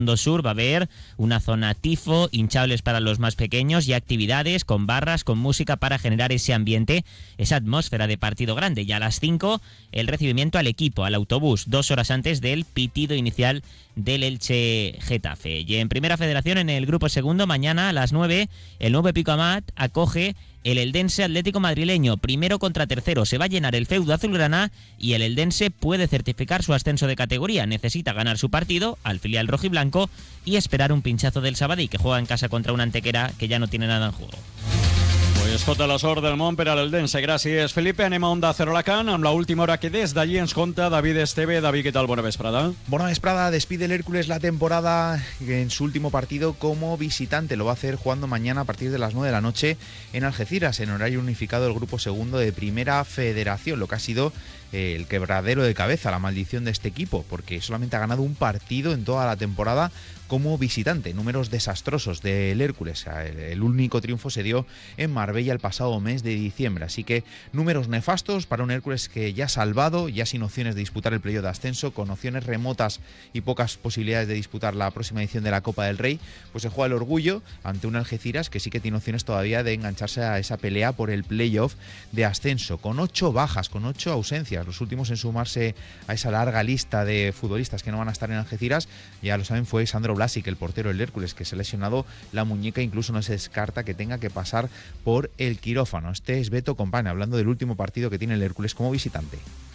Sur va a haber una zona tifo, hinchables para los más pequeños y actividades con barras, con música para generar ese ambiente, esa atmósfera de partido grande. Y a las 5 el recibimiento al equipo, al autobús, 2 horas antes del pitido inicial del Elche Getafe. Y en Primera Federación, en el grupo segundo, mañana a las 9, el 9 Pico Amat acoge el Eldense Atlético Madrileño, primero contra tercero. Se va a llenar el feudo azulgrana y el Eldense puede certificar su ascenso de categoría. Necesita ganar su partido al filial rojiblanco y esperar un pinchazo del Sabadell, que juega en casa contra una Antequera que ya no tiene nada en juego. Pues tota la sort del món per a l'Eldense. Gràcies, Felipe. Anem a Onda Cero Alacant amb la última hora que des d'allí ens conta David Esteve. David, ¿qué tal? Buena vesprada. Buena vesprada. Despide el Hércules la temporada en su último partido como visitante. Lo va a hacer jugando mañana a partir de las 9 de la noche en Algeciras, en horario unificado del grupo segundo de Primera Federación, lo que ha sido el quebradero de cabeza, la maldición de este equipo, porque solamente ha ganado un partido en toda la temporada como visitante. Números desastrosos del Hércules. El único triunfo se dio en Marbella el pasado mes de diciembre, así que números nefastos para un Hércules que ya salvado, ya sin opciones de disputar el playoff de ascenso, con opciones remotas y pocas posibilidades de disputar la próxima edición de la Copa del Rey. Pues se juega el orgullo ante un Algeciras que sí que tiene opciones todavía de engancharse a esa pelea por el playoff de ascenso, con 8 bajas, con 8 ausencias. Los últimos en sumarse a esa larga lista de futbolistas que no van a estar en Algeciras, ya lo saben, fue Sandro Blasic, el portero del Hércules, que se ha lesionado la muñeca. Incluso no se descarta que tenga que pasar por el quirófano. Este es Beto Company, hablando del último partido que tiene el Hércules como visitante.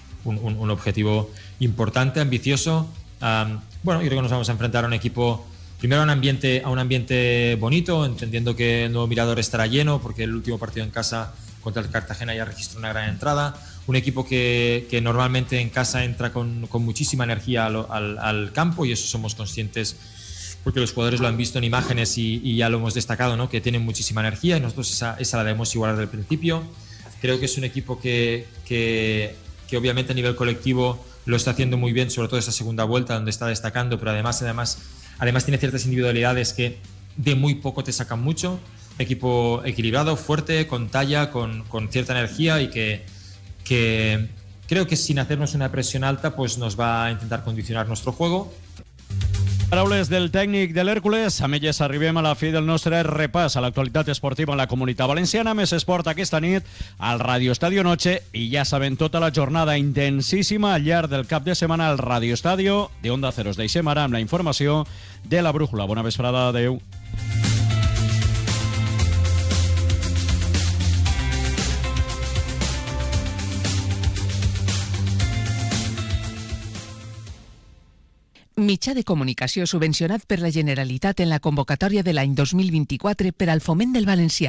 Un objetivo importante, ambicioso. Bueno, yo creo que nos vamos a enfrentar a un equipo, primero a un ambiente bonito, entendiendo que el Nuevo Mirador estará lleno, porque el último partido en casa contra el Cartagena ya registró una gran entrada. Un equipo que normalmente en casa entra con muchísima energía al campo, y eso somos conscientes porque los jugadores lo han visto en imágenes y ya lo hemos destacado, ¿no? Que tienen muchísima energía, y nosotros esa la debemos igualar desde el principio. Creo que es un equipo que obviamente a nivel colectivo lo está haciendo muy bien, sobre todo esa segunda vuelta donde está destacando, pero además tiene ciertas individualidades que de muy poco te sacan mucho. Un equipo equilibrado, fuerte, con talla, con cierta energía, y que creo que sin hacernos una presión alta pues nos va a intentar condicionar nuestro juego. Paraules del tècnic de l'Hèrcules. Amb elles arribem a la fi del nostre repàs a l'actualitat esportiva en la Comunitat Valenciana. Més esport aquesta nit al Radio Estadio Noche, i ja saben, tota la jornada intensíssima al llarg del cap de setmana al Radio Estadio de Onda Cero. Us deixem ara amb la informació de la Brújula. Bona vesprada, adeu. Mitjà de comunicació subvencionat per la Generalitat en la convocatòria de l'any 2024 per al foment del valencià.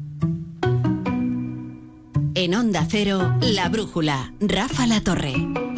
En Onda Cero, La Brújula, Rafa La Torre.